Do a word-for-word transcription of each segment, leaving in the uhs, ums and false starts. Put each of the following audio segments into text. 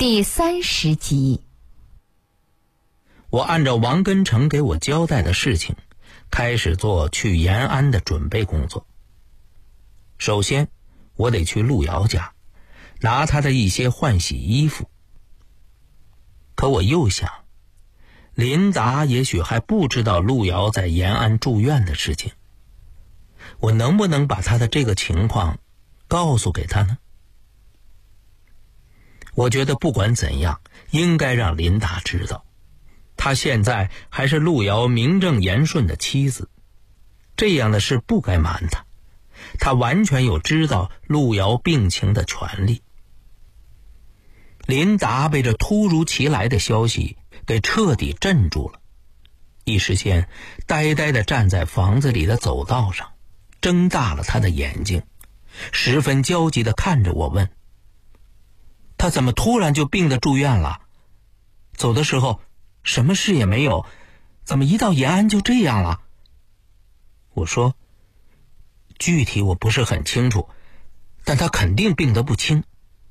第三十集。 我按照王根成给我交代的事情，开始做去延安的准备工作。首先，我得去陆遥家，拿他的一些换洗衣服。可我又想，林达也许还不知道陆遥在延安住院的事情，我能不能把他的这个情况告诉给他呢？我觉得不管怎样，应该让林达知道，他现在还是陆遥名正言顺的妻子，这样的事不该瞒他，他完全有知道陆遥病情的权利。林达被这突如其来的消息给彻底镇住了，一时间呆呆地站在房子里的走道上，睁大了他的眼睛，十分焦急地看着我问：他怎么突然就病得住院了？走的时候什么事也没有，怎么一到延安就这样了？我说：具体我不是很清楚，但他肯定病得不轻。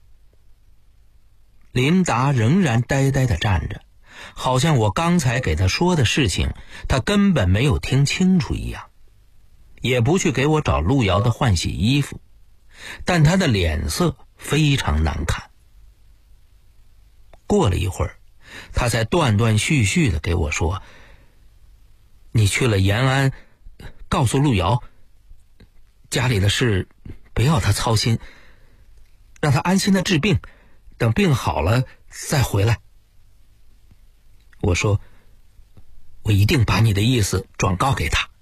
林达仍然呆呆地站着，好像我刚才给他说的事情他根本没有听清楚一样，也不去给我找陆遥的换洗衣服，但他的脸色非常难看。过了一会儿，他才断断续续地给我说：你去了延安，告诉陆遥，家里的事不要他操心，让他安心的治病，等病好了再回来。我说：我一定把你的意思转告给他。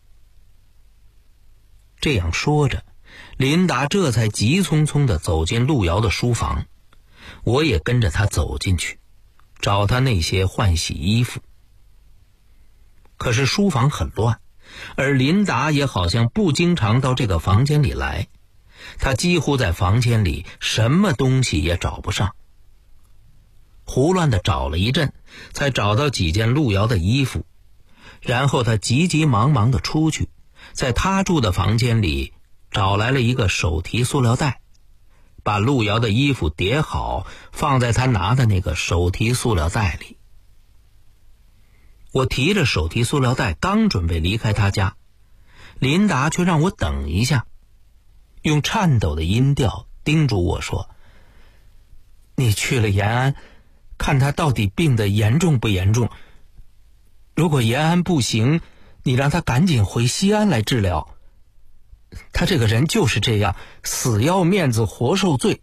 这样说着，林达这才急匆匆地走进陆遥的书房，我也跟着他走进去，找他那些换洗衣服。可是书房很乱，而林达也好像不经常到这个房间里来，他几乎在房间里什么东西也找不上。胡乱地找了一阵，才找到几件陆遥的衣服，然后他急急忙忙地出去，在他住的房间里找来了一个手提塑料袋，把陆遥的衣服叠好，放在他拿的那个手提塑料袋里。我提着手提塑料袋刚准备离开他家，林达却让我等一下，用颤抖的音调叮嘱我说：你去了延安，看他到底病得严重不严重，如果延安不行，你让他赶紧回西安来治疗。他这个人就是这样，死要面子活受罪。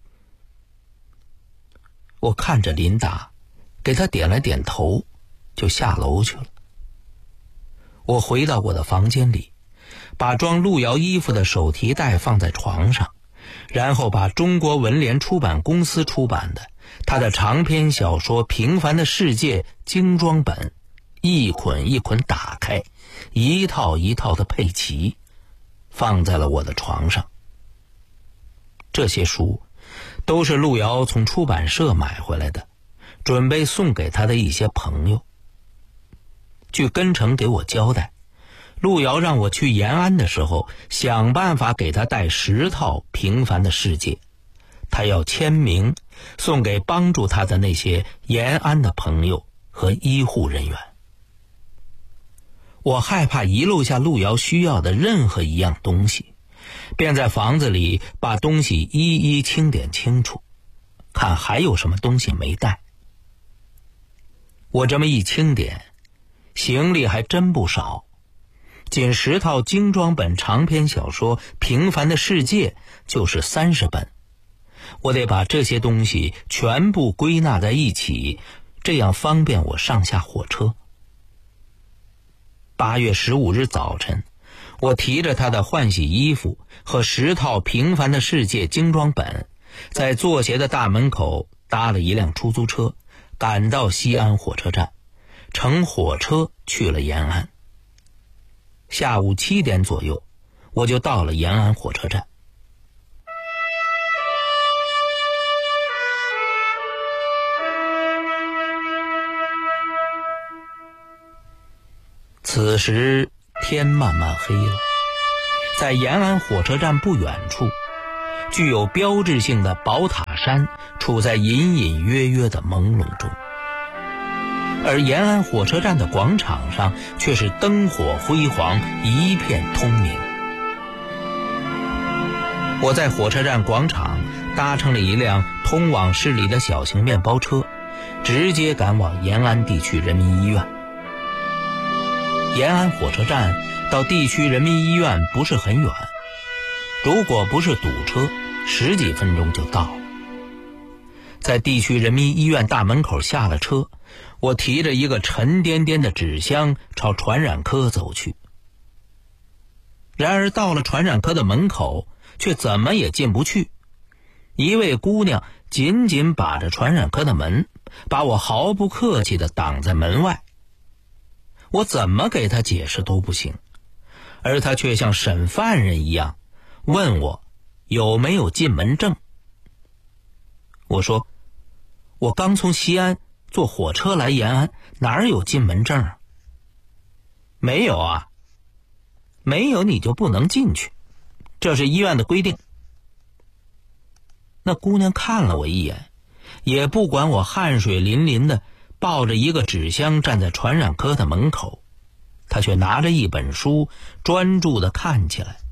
我看着林达，给他点了点头，就下楼去了。我回到我的房间里，把装陆遥衣服的手提袋放在床上，然后把中国文联出版公司出版的他的长篇小说《平凡的世界》精装本一捆一捆打开，一套一套的配齐，放在了我的床上。这些书都是陆遥从出版社买回来的，准备送给他的一些朋友。据根成给我交代，陆遥让我去延安的时候，想办法给他带十套《平凡的世界》，他要签名送给帮助他的那些延安的朋友和医护人员。我害怕遗漏下陆遥需要的任何一样东西，便在房子里把东西一一清点清楚，看还有什么东西没带。我这么一清点，行李还真不少，仅十套精装本长篇小说《平凡的世界》就是三十本。我得把这些东西全部归纳在一起，这样方便我上下火车。八月十五日早晨，我提着他的换洗衣服和十套《平凡的世界》精装本，在作协的大门口搭了一辆出租车，赶到西安火车站，乘火车去了延安。下午七点左右，我就到了延安火车站。此时天慢慢黑了，在延安火车站不远处， 具有标志性的宝塔山处在隐隐约约的朦胧中，而延安火车站的广场上却是灯火辉煌，一片通明。我在火车站广场搭乘了一辆通往市里的小型面包车，直接赶往延安地区人民医院。延安火车站到地区人民医院不是很远，如果不是堵车，十几分钟就到了。在地区人民医院大门口下了车，我提着一个沉甸甸的纸箱朝传染科走去。然而到了传染科的门口，却怎么也进不去。一位姑娘紧紧把着传染科的门，把我毫不客气地挡在门外。我怎么给她解释都不行，而她却像审犯人一样问我有没有进门证。我说，我刚从西安坐火车来延安，哪有进门证啊？没有啊。没有你就不能进去，这是医院的规定。那姑娘看了我一眼，也不管我汗水淋淋的抱着一个纸箱站在传染科的门口，她却拿着一本书专注地看起来。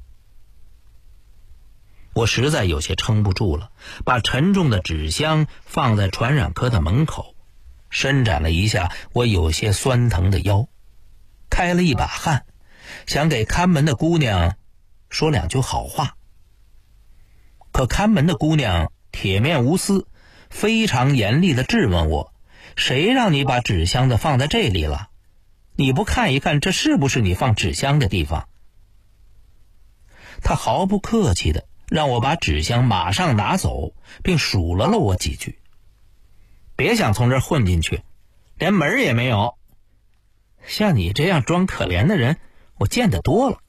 我实在有些撑不住了，把沉重的纸箱放在传染科的门口，伸展了一下我有些酸疼的腰，开了一把汗，想给看门的姑娘说两句好话。可看门的姑娘铁面无私，非常严厉地质问我，谁让你把纸箱子放在这里了？你不看一看这是不是你放纸箱的地方？她毫不客气地让我把纸箱马上拿走，并数落了我几句。别想从这儿混进去，连门也没有。像你这样装可怜的人，我见得多了。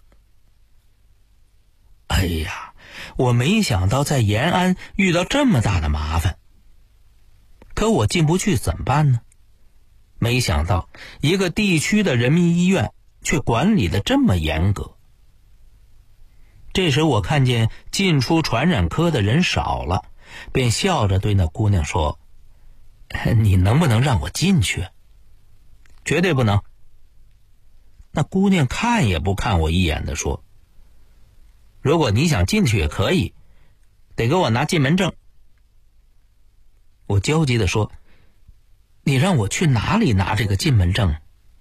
哎呀，我没想到在延安遇到这么大的麻烦。可我进不去怎么办呢？没想到一个地区的人民医院却管理得这么严格。这时我看见进出传染科的人少了，便笑着对那姑娘说，你能不能让我进去？绝对不能。那姑娘看也不看我一眼地说，如果你想进去也可以，得给我拿进门证。我焦急地说，你让我去哪里拿这个进门证？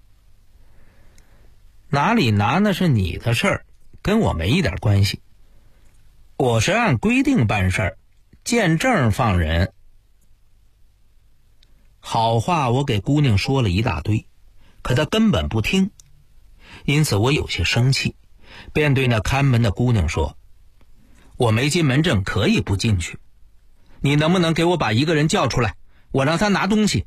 哪里拿那是你的事儿，跟我没一点关系。我是按规定办事儿，见证放人。好话我给姑娘说了一大堆，可她根本不听，因此我有些生气，便对那看门的姑娘说，我没进门证可以不进去，你能不能给我把一个人叫出来，我让他拿东西。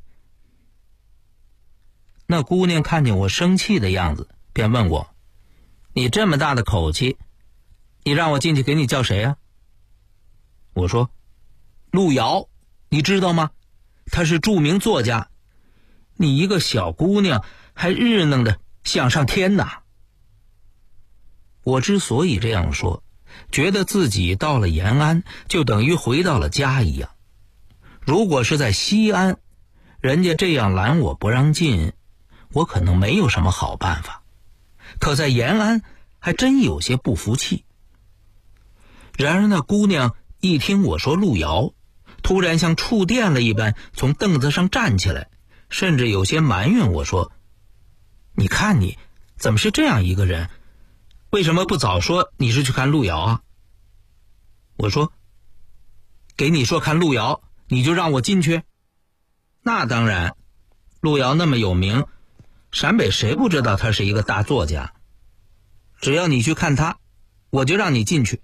那姑娘看见我生气的样子，便问我，你这么大的口气，你让我进去给你叫谁啊？我说，路遥，你知道吗？他是著名作家，你一个小姑娘还日弄的想上天哪。我之所以这样说，觉得自己到了延安就等于回到了家一样。如果是在西安，人家这样拦我不让进，我可能没有什么好办法，可在延安还真有些不服气。然而那姑娘一听我说路遥，突然像触电了一般从凳子上站起来，甚至有些埋怨我说，你看你怎么是这样一个人，为什么不早说你是去看路遥啊？我说，给你说看路遥，你就让我进去？那当然，路遥那么有名，陕北谁不知道他是一个大作家？只要你去看他，我就让你进去。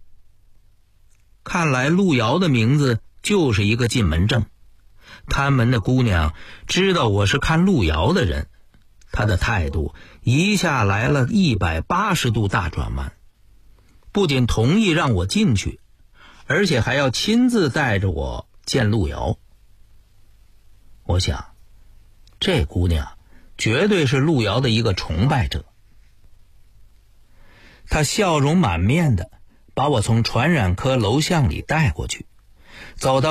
看来路遥的名字就是一个进门证。看门的姑娘知道我是看路遥的人，她的态度一下来了一百八十度大转弯，不仅同意让我进去，而且还要亲自带着我见路遥。我想，这姑娘绝对是路遥的一个崇拜者。她笑容满面的把我从传染科楼巷里带过去，走到